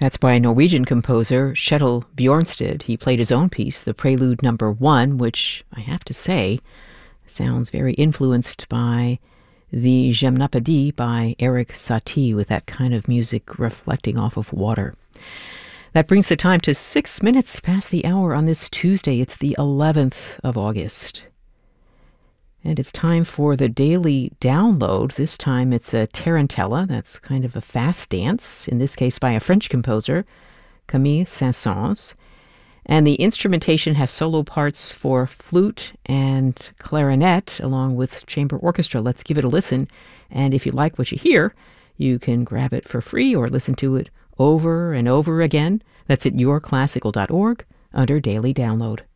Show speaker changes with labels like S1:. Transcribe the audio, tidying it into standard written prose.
S1: That's by Norwegian composer Kjetil Bjornsted. He played his own piece, the Prelude Number 1, which I have to say sounds very influenced by the Gymnopédie by Erik Satie, with that kind of music reflecting off of water. That brings the time to 6 minutes past the hour on this Tuesday. It's the 11th of August. And it's time for the daily download. This time it's a tarantella. That's kind of a fast dance, in this case by a French composer, Camille Saint-Saëns. And the instrumentation has solo parts for flute and clarinet, along with chamber orchestra. Let's give it a listen. And if you like what you hear, you can grab it for free or listen to it over and over again. That's at yourclassical.org under Daily Download.